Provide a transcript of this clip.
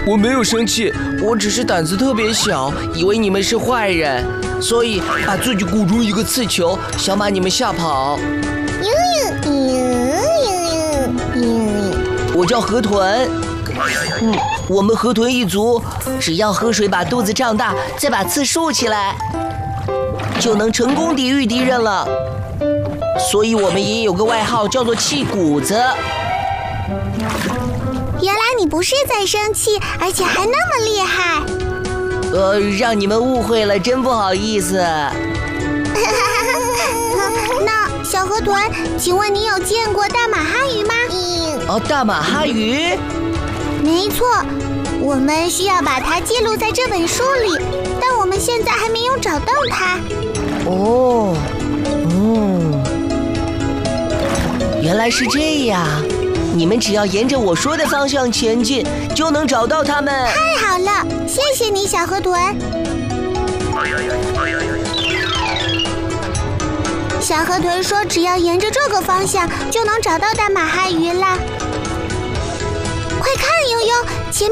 我没有生气，我只是胆子特别小，以为你们是坏人，所以把自己鼓成一个刺球，想把你们吓跑。我叫河豚，我们河豚一族，只要喝水把肚子胀大，再把刺竖起来，就能成功抵御敌人了。所以我们也有个外号，叫做气鼓子。 原来你不是在生气，而且还那么厉害。 让你们误会了，真不好意思。 那小河豚，请问你有见过大马哈鱼吗？ 大马哈鱼？ 没错，我们需要把它记录在这本书里，但我们现在还没有找到它。 原来是这样。你们只要沿着我说的方向前进，就能找到它们。 太好了，谢谢你，小河豚。小河豚说，只要沿着这个方向，就能找到大马哈鱼啦。快看，悠悠，前面